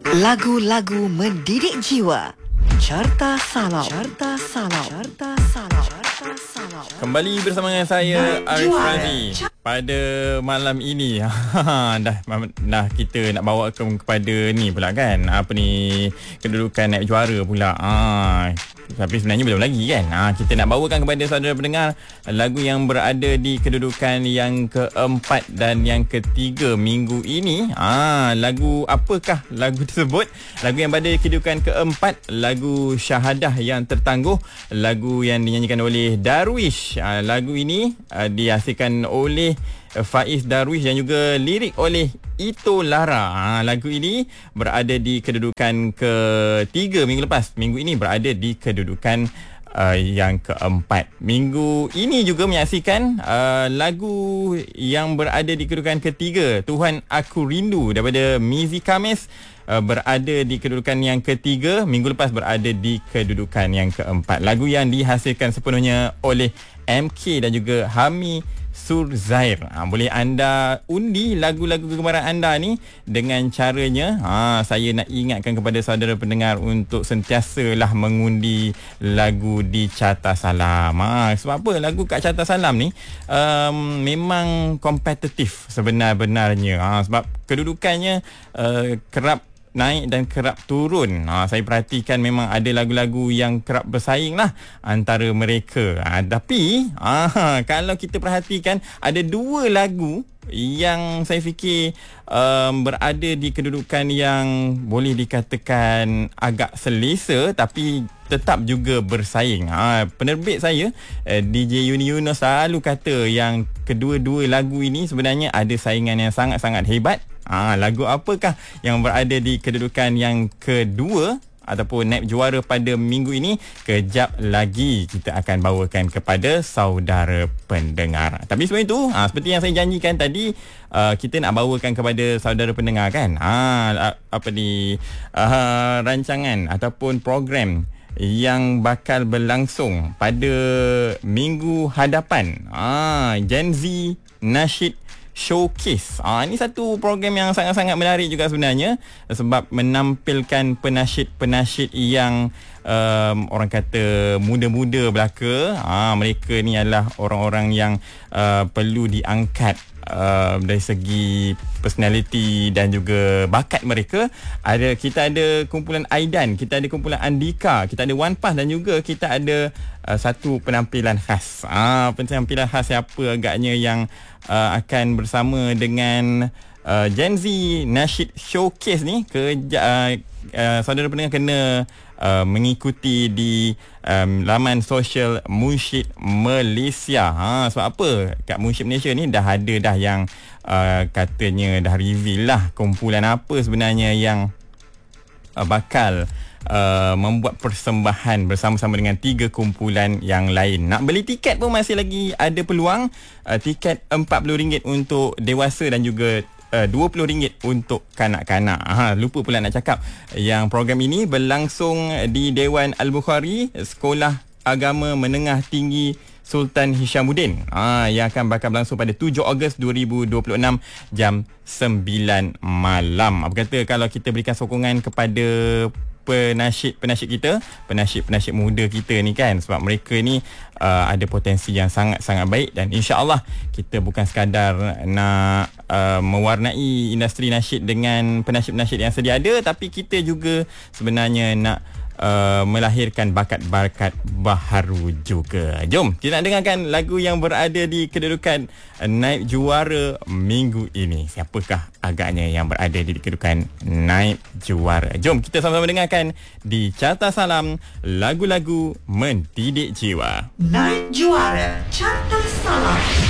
Lagu-lagu mendidik jiwa. Carta Salam. Carta Salam. Carta Salam. Carta Salam. Kembali bersama dengan saya Arif Razi pada malam ini. dah kita nak bawa kepada ni pula kan. Apa ni, kedudukan naib juara pula. Tapi sebenarnya belum lagi kan. Kita nak bawakan kepada saudara pendengar lagu yang berada di kedudukan yang keempat dan yang ketiga minggu ini. Lagu apakah lagu tersebut? Lagu yang berada di kedudukan keempat, lagu Syahadah yang Tertangguh, lagu yang dinyanyikan oleh Darwish. Lagu ini dihasilkan oleh Faiz Darwish dan juga lirik oleh Ito Lara. Lagu ini berada di kedudukan ketiga minggu lepas. Minggu ini berada di kedudukan yang keempat. Minggu ini juga menyaksikan lagu yang berada di kedudukan ketiga, Tuhan Aku Rindu daripada Mizi Kamis, berada di kedudukan yang ketiga. Minggu lepas berada di kedudukan yang keempat. Lagu yang dihasilkan sepenuhnya oleh MK dan juga Hami Surzair. Boleh anda undi lagu-lagu kegemaran anda ni dengan caranya. Saya nak ingatkan kepada saudara pendengar untuk sentiasalah mengundi lagu di Carta Salam. Sebab apa? Lagu kat Carta Salam ni memang kompetitif sebenar-benarnya. Sebab kedudukannya kerap naik dan kerap turun. Saya perhatikan memang ada lagu-lagu yang kerap bersaing lah antara mereka. Tapi kalau kita perhatikan, ada dua lagu yang saya fikir berada di kedudukan yang boleh dikatakan agak selesa tapi tetap juga bersaing. Penerbit saya, DJ Yuni Yunus, selalu kata yang kedua-dua lagu ini sebenarnya ada saingan yang sangat-sangat hebat. Lagu apakah yang berada di kedudukan yang kedua ataupun naib juara pada minggu ini? Kejap lagi kita akan bawakan kepada saudara pendengar. Tapi sebelum itu, seperti yang saya janjikan tadi, kita nak bawakan kepada saudara pendengar kan, rancangan ataupun program yang bakal berlangsung pada minggu hadapan. Gen Z Nasyid Showcase. Ini satu program yang sangat-sangat menarik juga sebenarnya, sebab menampilkan penasyid-penasyid yang orang kata muda-muda belaka. Mereka ni adalah orang-orang yang perlu diangkat dari segi personality dan juga bakat mereka. Kita ada kumpulan Aidan, kita ada kumpulan Andika, kita ada Wan Pas dan juga kita ada satu penampilan khas. Penampilan khas siapa agaknya yang akan bersama dengan Gen Z Nasyid Showcase ni? Saudara pendengar kena mengikuti di laman sosial Munsyid Malaysia. Sebab apa? Kat Munsyid Malaysia ni dah ada yang katanya dah reveal lah kumpulan apa sebenarnya yang bakal membuat persembahan bersama-sama dengan 3 kumpulan yang lain. Nak beli tiket pun masih lagi ada peluang. Tiket RM40 untuk dewasa dan juga RM20 untuk kanak-kanak. Lupa pula nak cakap yang program ini berlangsung di Dewan Al-Bukhari, Sekolah Agama Menengah Tinggi Sultan Hishamuddin, yang akan bakal berlangsung pada 7 Ogos 2026 jam 9 malam. Apa kata kalau kita berikan sokongan kepada penasyid-penasyid kita, penasyid-penasyid muda kita ni kan, sebab mereka ni ada potensi yang sangat-sangat baik dan insya-Allah kita bukan sekadar nak mewarnai industri nasyid dengan penasyid-penasyid yang sedia ada, tapi kita juga sebenarnya nak melahirkan bakat-bakat baharu juga. Jom kita nak dengarkan lagu yang berada di kedudukan naib juara minggu ini. Siapakah agaknya yang berada di kedudukan naib juara? Jom kita sama-sama dengarkan di Carta Salam, lagu-lagu mendidik jiwa. Naib juara Carta Salam.